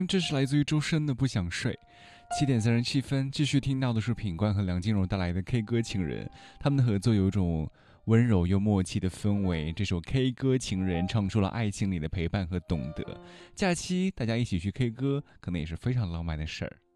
这是来自于周深的《不想睡》。7:37，继续听到的是品冠和梁静茹带来的《K 歌情人》，他们的合作有一种温柔又默契的氛围。这首《K 歌情人》唱出了爱情里的陪伴和懂得。假期大家一起去 K 歌，可能也是非常浪漫的事儿。